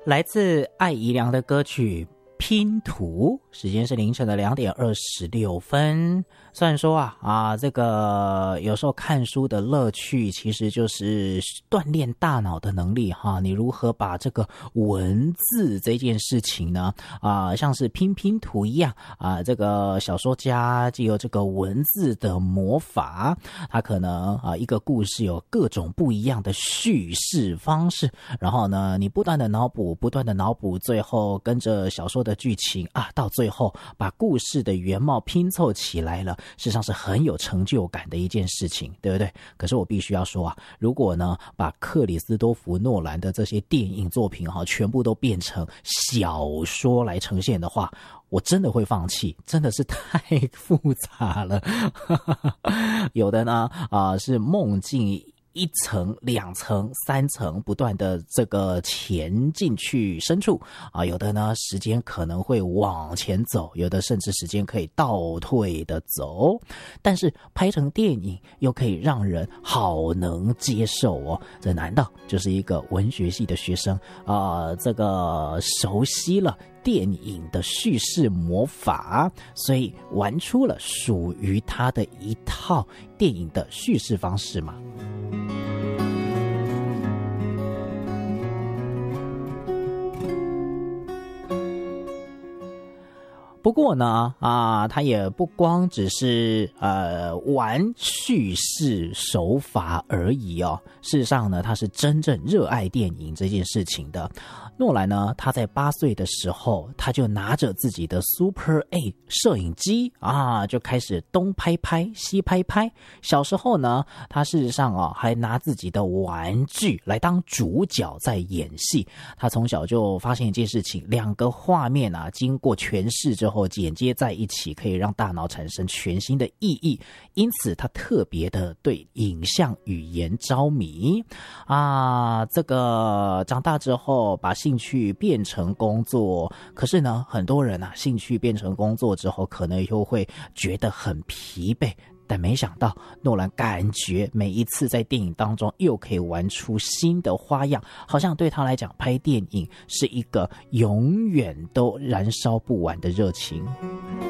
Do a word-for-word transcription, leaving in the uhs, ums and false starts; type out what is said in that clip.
来自艾怡良的歌曲拼图，时间是凌晨的两点二十六分。虽然说啊啊，这个有时候看书的乐趣其实就是锻炼大脑的能力哈。你如何把这个文字这件事情呢啊，像是拼拼图一样啊，这个小说家藉由这个文字的魔法，他可能啊一个故事有各种不一样的叙事方式，然后呢，你不断的脑补，不断的脑补，最后跟着小说的剧情啊，到最后把故事的原貌拼凑起来了，事实上是很有成就感的一件事情，对不对？可是我必须要说啊，如果呢把克里斯多弗诺兰的这些电影作品哈、啊，全部都变成小说来呈现的话，我真的会放弃，真的是太复杂了。有的呢啊、呃、是梦境一层、两层、三层不断的这个潜进去深处啊，有的呢时间可能会往前走，有的甚至时间可以倒退的走，但是拍成电影又可以让人好能接受哦。这难道就是一个文学系的学生啊、呃，这个熟悉了电影的叙事魔法，所以玩出了属于他的一套电影的叙事方式嘛？不过呢，啊，他也不光只是呃玩叙事手法而已哦。事实上呢，他是真正热爱电影这件事情的。诺兰呢，他在八岁的时候，他就拿着自己的 Super eight 摄影机啊，就开始东拍拍西拍拍。小时候呢，他事实上啊，还拿自己的玩具来当主角在演戏。他从小就发现一件事情，两个画面啊，经过诠释之后剪接在一起，可以让大脑产生全新的意义。因此，他特别的对影像语言着迷啊。这个长大之后，把兴趣变成工作，可是呢，很多人啊，兴趣变成工作之后，可能又会觉得很疲惫。但没想到诺兰感觉每一次在电影当中又可以玩出新的花样，好像对他来讲拍电影是一个永远都燃烧不完的热情。